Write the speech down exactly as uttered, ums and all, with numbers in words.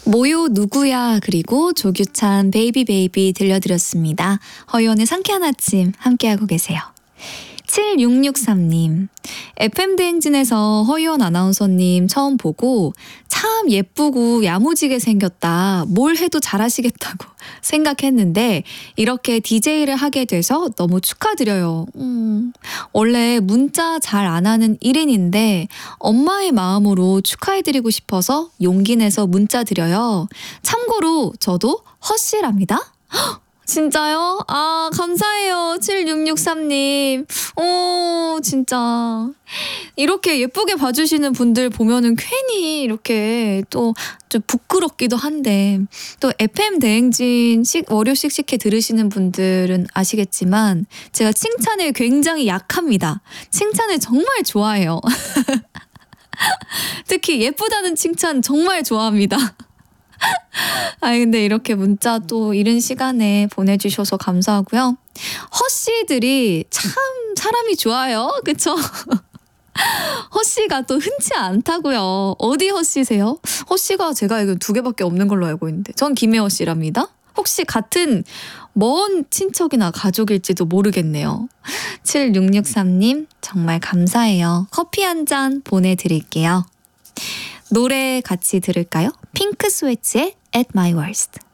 모요 누구야 그리고 조규찬 베이비 베이비 들려드렸습니다. 허이원의 상쾌한 아침 함께하고 계세요. 칠육육삼 님, 에프엠 대행진에서 허이원 아나운서님 처음 보고 참 예쁘고 야무지게 생겼다. 뭘 해도 잘하시겠다고 생각했는데 이렇게 디제이를 하게 돼서 너무 축하드려요. 음, 원래 문자 잘 안 하는 일 인인데 엄마의 마음으로 축하해드리고 싶어서 용기 내서 문자 드려요. 참고로 저도 허씨랍니다. 진짜요? 아, 감사해요. 칠육육삼 님. 오, 진짜. 이렇게 예쁘게 봐주시는 분들 보면은 괜히 이렇게 또 좀 부끄럽기도 한데, 또 에프엠 대행진 식, 월요 씩씩해 들으시는 분들은 아시겠지만, 제가 칭찬에 굉장히 약합니다. 칭찬을 정말 좋아해요. 특히 예쁘다는 칭찬 정말 좋아합니다. 아 근데 이렇게 문자 또 이른 시간에 보내주셔서 감사하고요. 허씨들이 참 사람이 좋아요. 그쵸? 허씨가 또 흔치 않다고요. 어디 허씨세요? 허씨가 제가 알기로 두 개밖에 없는 걸로 알고 있는데 전 김혜허 씨랍니다. 혹시 같은 먼 친척이나 가족일지도 모르겠네요. 칠육육삼 님 정말 감사해요. 커피 한 잔 보내드릴게요. 노래 같이 들을까요? 핑크 스웨츠의 At My Worst.